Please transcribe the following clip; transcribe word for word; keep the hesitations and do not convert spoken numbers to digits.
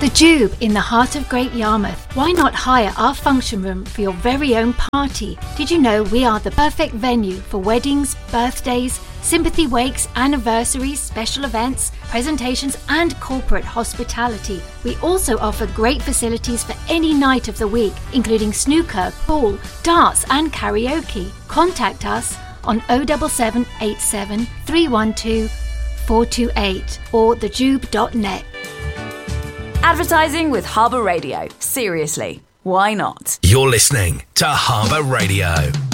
The Jube in the heart of Great Yarmouth. Why not hire our function room for your very own party? Did you know we are the perfect venue for weddings, birthdays, sympathy wakes, anniversaries, special events, presentations and corporate hospitality. We also offer great facilities for any night of the week, including snooker, pool, darts and karaoke. Contact us on oh seven seven eight seven, three one two, four two eight or the jube dot net. Advertising with Harbour Radio. Seriously, why not? You're listening to Harbour Radio.